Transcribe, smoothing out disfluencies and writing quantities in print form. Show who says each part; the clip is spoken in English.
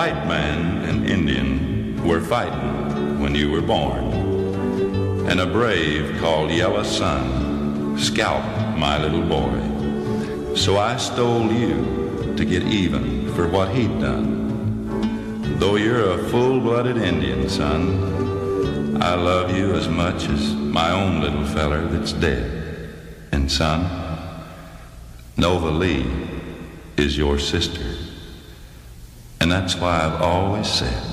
Speaker 1: White man and Indian were fighting when you were born, and a brave called Yellow Sun scalped my little boy. So I stole you to get even for what he'd done. Though you're a full-blooded Indian, son, I love you as much as my own little feller that's dead. And son, Nova Lee is your sister. And that's why I've always said,